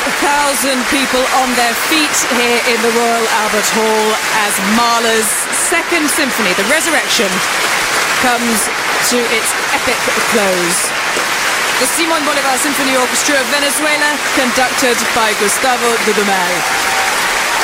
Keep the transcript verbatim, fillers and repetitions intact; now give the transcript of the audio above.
thousand people on their feet here in the Royal Albert Hall as Mahler's Second Symphony, The Resurrection, comes to its epic close. The Simón Bolívar Symphony Orchestra of Venezuela, conducted by Gustavo Dudamel.